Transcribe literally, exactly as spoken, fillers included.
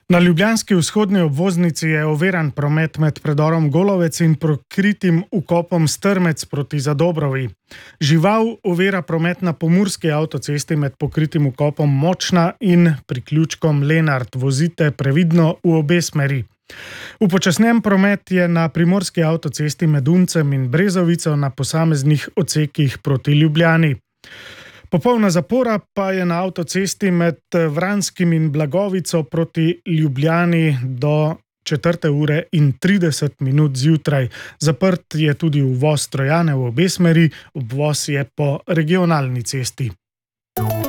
Na ljubljanski vzhodni obvoznici je oviran promet med predorom Golovec in prokritim ukopom Strmec proti Zadobrovi. Žival ovira promet na pomurski avtocesti med pokritim ukopom Močna in priključkom Lenart. Vozite previdno v obe smeri. Upočasnjen promet je na primorski avtocesti med Uncem in Brezovico na posameznih odsekih proti Ljubljani. Popolna zapora pa je na avtocesti med Vranskim in Blagovico proti Ljubljani do četrte ure in trideset minut zjutraj. Zaprt je tudi uvoz Trojane v obe smeri, obvoz je po regionalni cesti.